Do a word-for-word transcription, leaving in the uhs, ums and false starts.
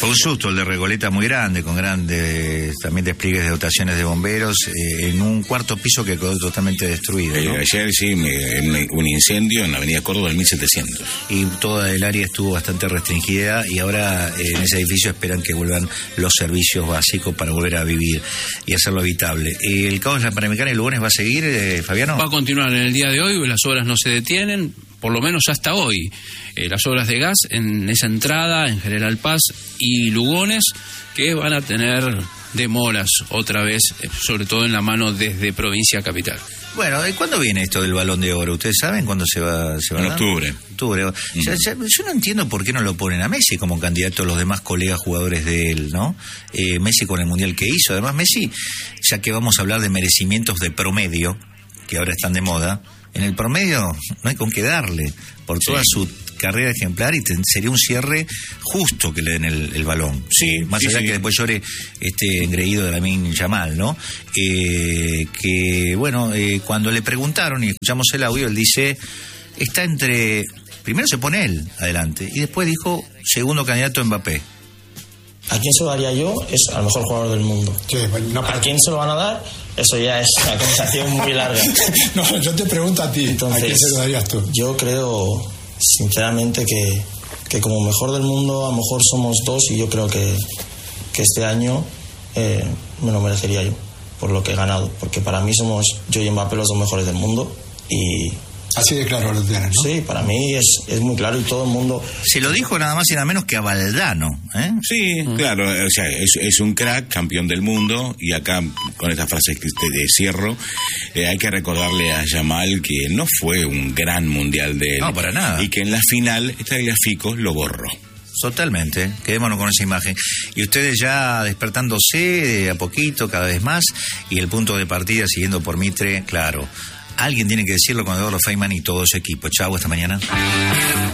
un susto el de Recoleta muy grande, con grandes también despliegues de dotaciones de bomberos, eh, en un cuarto piso que quedó totalmente destruido, ¿no? Eh, ayer sí, me, me, un incendio en la avenida Córdoba del mil setecientos. Y toda el área estuvo bastante restringida y ahora eh, en ese edificio esperan que vuelvan los servicios básicos para volver a vivir y hacerlo habitable. Eh, ¿El caos de la Panamericana y Lugones va a seguir, eh, Fabiano? Va a continuar en el día de hoy, las obras no se detienen, por lo menos hasta hoy. Eh, las obras de gas en esa entrada, en General Paz y Lugones, que van a tener demoras otra vez, eh, sobre todo en la mano desde Provincia Capital. Bueno, ¿cuándo viene esto del Balón de Oro? ¿Ustedes saben cuándo se va, se va en a dar? octubre. Octubre. O sea, ya, yo no entiendo por qué no lo ponen a Messi como candidato a los demás colegas jugadores de él, ¿no? Eh, Messi con el Mundial que hizo. Además, Messi, ya que vamos a hablar de merecimientos de promedio, que ahora están de moda, en el promedio no hay con qué darle por toda sí. su carrera ejemplar y te, sería un cierre justo que le den el, el balón. Sí, más sí, allá sí. que después llore este engreído de Lamine Yamal, ¿no? Eh, que, bueno, eh, cuando le preguntaron y escuchamos el audio, él dice, está entre, primero se pone él adelante y después dijo, segundo candidato Mbappé. ¿A quién se lo daría yo? Es al mejor jugador del mundo. Sí, no, ¿A quién se lo van a dar? Eso ya es una conversación muy larga. No, yo te pregunto a ti, Entonces, ¿a quién se lo darías tú? Yo creo, sinceramente, que, que como mejor del mundo, a lo mejor somos dos y yo creo que, que este año eh, me lo merecería yo, por lo que he ganado. Porque para mí somos yo y Mbappé los dos mejores del mundo y... Así de claro lo tienes, ¿no? Sí, para mí es, es muy claro y todo el mundo... Se lo dijo nada más y nada menos que a Valdano, ¿eh? Sí, mm. claro, o sea, es, es un crack, campeón del mundo, y acá, con esta frase de cierro, eh, hay que recordarle a Yamal que no fue un gran mundial de él. No, para nada. Y que en la final, Tagliafico lo borró. Totalmente, quedémonos con esa imagen. Y ustedes ya despertándose de a poquito, cada vez más, y el punto de partida siguiendo por Mitre, claro. Alguien tiene que decirlo con Eduardo Feynman y todo su equipo. Chau, hasta mañana.